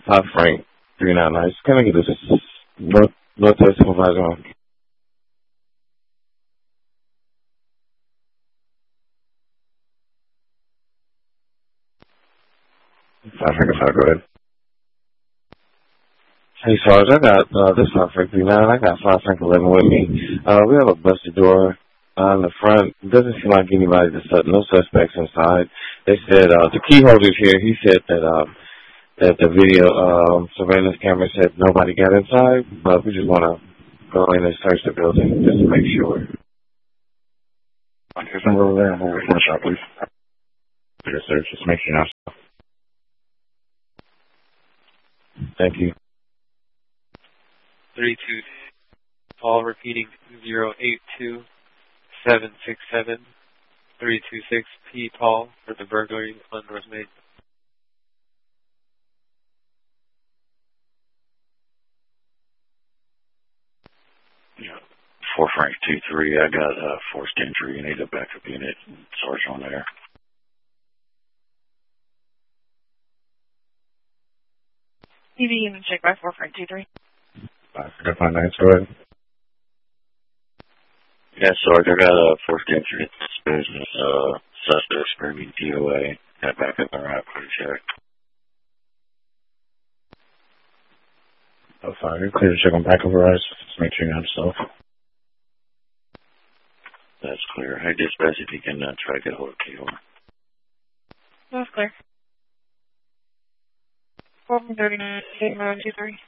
Frank 399. Can I get this Northwest Supervisor on? Frank, go ahead. Hey, Sarge, I got, this is Frank 39. I got Frank 11 with me. We have a busted door on the front. It doesn't seem like anybody, no suspects inside. They said, the key holder's here. He said that the video, surveillance camera said nobody got inside, but we just want to go in and search the building just to make sure. Okay, so over there. I'm over for a shot, please. Your search, just make sure you're not. Thank you. 32. Paul repeating 082-767-326 P. Paul for the burglary on North Main. Yeah. 4 Frank 23. I got forced entry. You need a backup unit. Sarge on there. TV unit check by 4 Frank 23. Frank 59, go ahead. Yeah, Sarge, I got a forced entry at this business. Suspect screaming DOA. Got backup and right, please check. Oh, fine. You're clear to check on backup rise. Just make sure you have stuff. That's clear. Hey, dispatch, if you can try to get a hold of Keeler. That's clear. 4 from 39, 23.